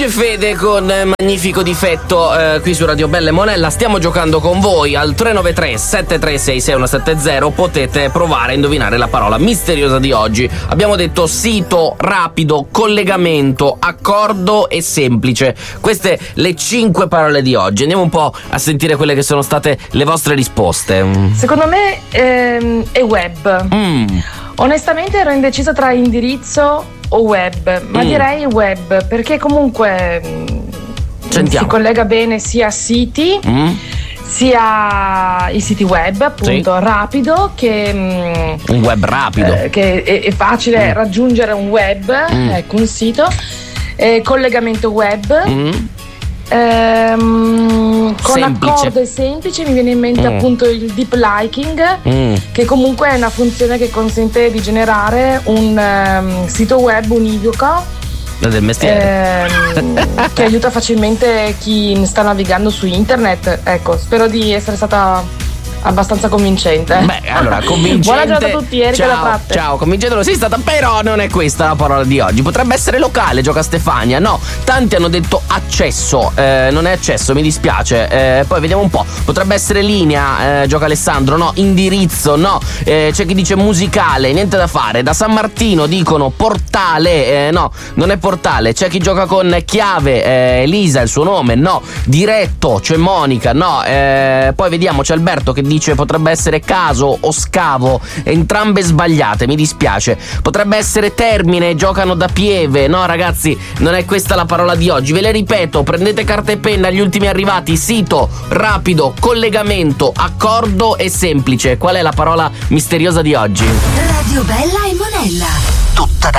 Dice Fede con magnifico difetto qui su Radio Bella e Monella. Stiamo giocando con voi al 393 736 6170. Potete provare a indovinare la parola misteriosa di oggi. Abbiamo detto sito, rapido, collegamento, accordo e semplice. Queste le 5 parole di oggi. Andiamo un po' a sentire quelle che sono state le vostre risposte. Secondo me è web. Onestamente ero indecisa tra indirizzo o web, ma direi web, perché comunque si collega bene sia a siti, sia i siti web, appunto, rapido, che un web rapido, che è facile raggiungere un web, ecco, un sito, collegamento web. Con accordo e semplice mi viene in mente appunto il deep liking, che comunque è una funzione che consente di generare un sito web univoco del mestiere, che aiuta facilmente chi sta navigando su internet. Ecco, spero di essere stata abbastanza convincente. Beh, allora, convincente. Buona giornata a tutti, Erika da Pratte. Ciao, convincente lo sei stata, però non è questa la parola di oggi. Potrebbe essere locale, gioca Stefania. No, tanti hanno detto accesso, non è accesso, mi dispiace. Poi vediamo un po'. Potrebbe essere linea, gioca Alessandro. No, indirizzo, no. C'è chi dice musicale, niente da fare. Da San Martino dicono portale, no, non è portale. C'è chi gioca con chiave, Elisa, il suo nome, no. Diretto, c'è Monica, no. Poi vediamo, c'è Alberto che dice potrebbe essere caso o scavo, entrambe sbagliate, mi dispiace. Potrebbe essere termine, giocano da Pieve. No ragazzi, non è questa la parola di oggi, ve le ripeto, prendete carta e penna, gli ultimi arrivati: sito, rapido, collegamento, accordo e semplice. Qual è la parola misteriosa di oggi? Radio Bella e Monella.